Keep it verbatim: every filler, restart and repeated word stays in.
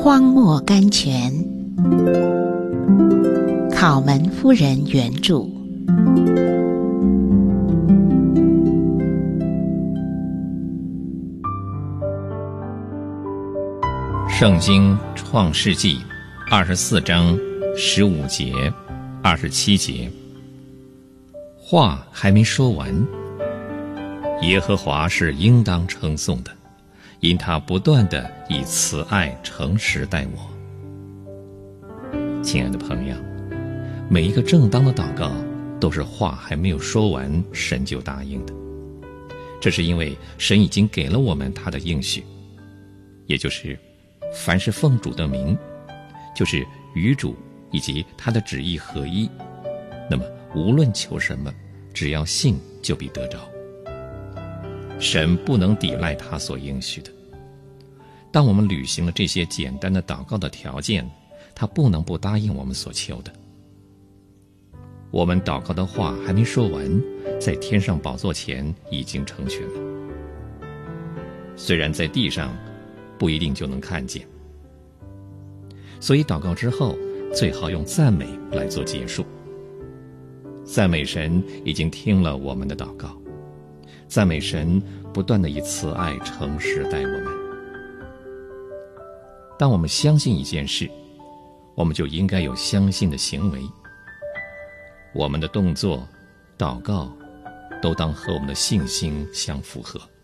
荒漠甘泉，考门夫人原著。 圣经创世纪二十四章十五节、二十七节，话还没说完，耶和华是应当称颂的，因他不断地以慈爱诚实待我。亲爱的朋友，每一个正当的祷告都是话还没有说完，神就答应的。这是因为神已经给了我们他的应许，也就是凡是奉主的名，就是与主以及他的旨意合一，那么无论求什么，只要信就必得着。神不能抵赖他所应许的。当我们履行了这些简单的祷告的条件，他不能不答应我们所求的。我们祷告的话还没说完，在天上宝座前已经成全了。虽然在地上不一定就能看见，所以祷告之后最好用赞美来做结束。赞美神已经听了我们的祷告，赞美神不断地以慈爱诚实待我们。当我们相信一件事，我们就应该有相信的行为。我们的动作、祷告都当和我们的信心相符合。